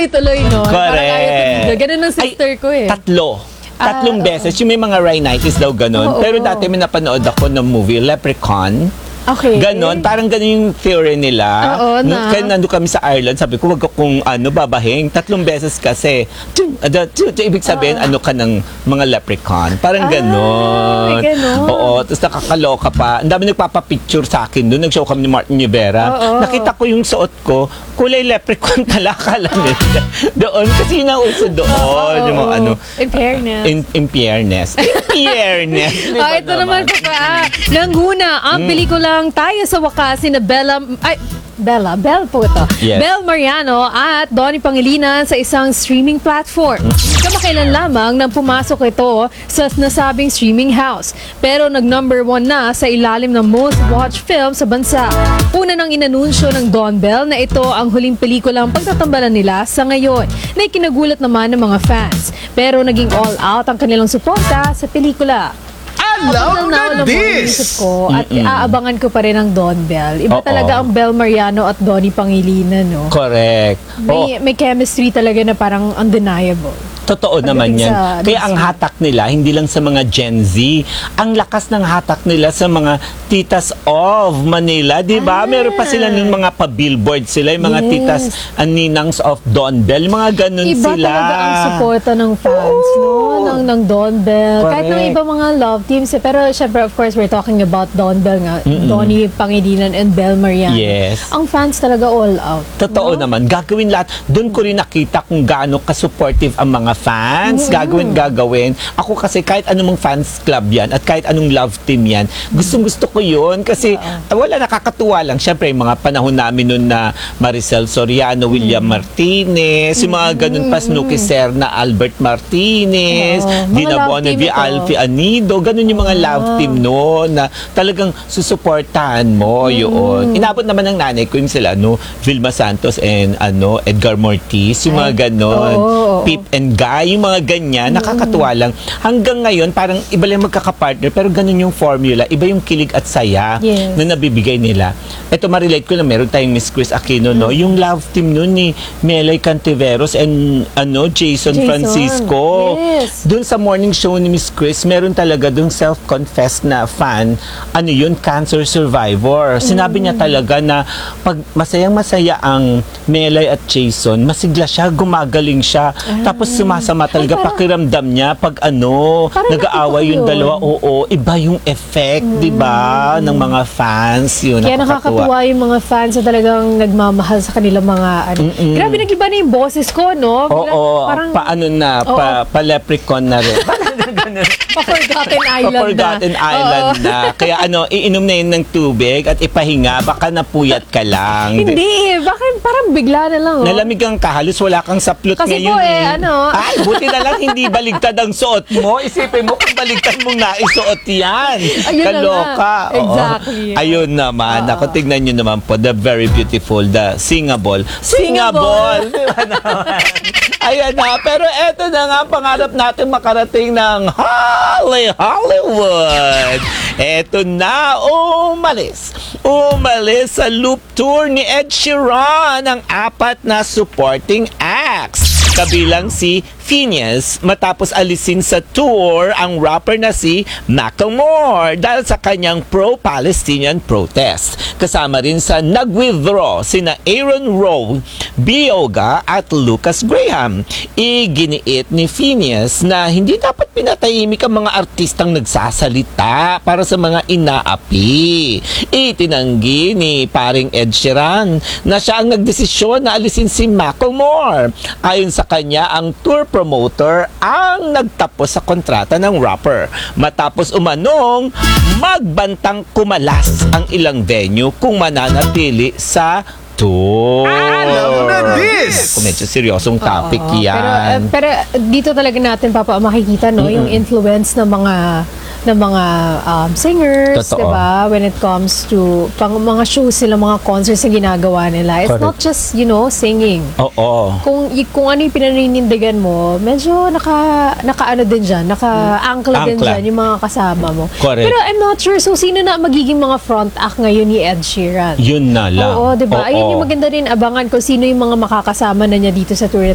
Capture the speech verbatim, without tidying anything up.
tuloy, no? Parang Correct. ayaw tumigil. Ganun ang sister Ay, ko eh. Tatlo. Tatlong Ah, beses. Yung may mga rhinitis daw ganun. Oo. Pero dati may napanood ako ng movie, Leprechaun. Okay. Ganon, parang ganon yung theory nila. Oo, Nung- na. Kaya nandun kami sa Ireland, sabi ko, wag akong ano, babahing. Tatlong beses kasi. Tiyum, ada, tiyum, tiyum, ibig sabihin, ano ka ng mga leprechaun. Parang Ah, ganon. may ganon. Oo, tapos nakakaloka pa. Ang dami nagpapapicture sa akin doon. Nag-show kami ni Martin Rivera. Oo. Nakita ko yung suot ko, kulay leprechaun pala. Akala nila. Doon, kasi yun ang uso doon. Yung mga ano, In fairness. in, in fairness. In fairness. Di ba Ah, ito naman pa pa. Nanghuna, ang Mm. pelikulang Tayo sa Wakas, sina Bella, ay, Bella, Belle po ito. Yes. Belle Mariano at Donnie Pangilinan sa isang streaming platform. Kamakailan lamang nang pumasok ito sa nasabing streaming house. Pero nag-number one na sa ilalim ng most watched film sa bansa. Una nang inanunsyo ng Don Bell na ito ang huling pelikulang pagtatambalan nila sa ngayon, na ikinagulat naman ng mga fans. Pero naging all out ang kanilang suporta sa pelikula. Alam na Naisip this! ko at Mm-mm. aabangan ko pa rin ang Don Bell. Iba Oo. talaga ang Belle Mariano at Donnie Pangilinan, no? Correct. Oh, May, may chemistry talaga na parang undeniable. totoo naman Pagdating yan. sa Kaya ang industry. hatak nila, hindi lang sa mga Gen Z, ang lakas ng hatak nila sa mga titas of Manila, di ba? Ah. Meron pa sila ng mga pa-billboard sila, yung mga Yes. titas and ninangs of Don Bell, yung mga ganun Iba sila. talaga ang suporta ng fans, no? Ng, ng Don Bell. Kahit ng Correct. iba mga love teams. eh. Pero syempre, of course, we're talking about Don Bell nga. Donnie Pangilinan and Belle Mariano. Yes. Ang fans talaga all out. Totoo no? naman. Gagawin lahat. Doon ko rin nakita kung gaano ka-supportive ang mga fans. Gagawin, gagawin. Ako kasi kahit anong fans club yan at kahit anong love team yan, gustong gusto ko yun kasi ah, wala, nakakatuwa lang. Siyempre, yung mga panahon namin noon na Maricel Soriano, William Martinez, yung mga ganun pa, Snooki Serna, Albert Martinez, Oo. Mga Dina love Bonavi, team ito. Alfie Anido, ganun yung mga love team noon na talagang susuportahan mo yun. Inabot naman ng nanay ko yung sila, no, Vilma Santos and ano, Edgar Mortiz, yung mga ganon. oo, oo. Pip and Guy, yung mga ganyan, nakakatuwa lang. Hanggang ngayon, parang iba lang magkakapartner, pero ganun yung formula, iba yung kilig at saya Yes. na nabibigay nila. Ito, ma-relate ko na meron tayong Miss Chris Aquino, no, yung love team nun ni Melay Cantiveros and ano, Jason, Jason. Francisco. Yes. Doon sa morning show ni Miss Chris, meron talaga doon self-confessed na fan, ano yun, cancer survivor. Sinabi niya talaga na pag masayang-masaya ang Melay at Jason, masigla siya, gumagaling siya. Tapos sumasama talaga Ay, parang- pakiramdam niya pag ano, Parang nag-aaway nakita ko yung yun. dalawa. Oo, iba yung effect, di ba, ng mga fans. Yun, Kaya nakakatuwa yung mga fans na talagang nagmamahal sa kanilang mga ano. Grabe, nag-iba na yung boses ko, no? Oo, Parang paano na, Oo. pa, pa-leprechaun na rin. Ganun. pa-Forgotten Island Forgotten na. Island Oo. na. Kaya ano, iinom na yun ng tubig at ipahinga, baka napuyat ka lang. Hindi eh. Bakit parang bigla na lang, oh? Nalamigan ka, halos wala kang saplot Kasi ngayon. po eh, ano- Ay, buti na lang hindi baligtad ang suot mo. Isipin mo kung baligtad mong naisuot yan. Ayun na Kaloka. nga. Oo. Exactly. Ayun naman. Oo. Ako, tignan nyo naman po. The very beautiful, the singable. Singable. Di ba naman? Ayan na. Pero eto na nga, pangarap natin makarating ng Holly, Hollywood. Eto na, umalis. Umalis sa loop tour ni Ed Sheeran ang apat na supporting acts. Kabilang si Phineas matapos alisin sa tour ang rapper na si Macklemore dahil sa kanyang pro-Palestinian protest. Kasama rin sa nag-withdraw sina Aaron Rowe, Bioga at Lucas Graham. Iginiit ni Phineas na hindi dapat pinatahimik ang mga artistang nagsasalita para sa mga inaapi. Itinanggi ni paring Ed Sheeran na siya ang nagdesisyon na alisin si Macklemore. Ayon sa kanya, ang tour promoter ang nagtapos sa kontrata ng rapper matapos umanong magbantang kumalas ang ilang venue kung mananatili sa tour. Alam na this! Medyo seryosong topic Oo, yan. Pero, eh, pero dito talaga natin, Papa, makikita, no, yung influence ng mga ng mga um, singers, Totoo. diba? When it comes to pang mga shows nila, mga concerts na ginagawa nila. It's Correct. not just, you know, singing. Oo. Kung y- kung ano yung pinaninindigan mo, medyo naka naka-ano din diyan, naka-ankla din Ankla. diyan yung mga kasama mo. Correct. Pero I'm not sure, so sino na magiging mga front act ngayon ni Ed Sheeran? Yun na lang. Oo, 'di ba? Oo. Ayun yung maganda rin abangan ko sino yung mga makakasama na niya dito sa tour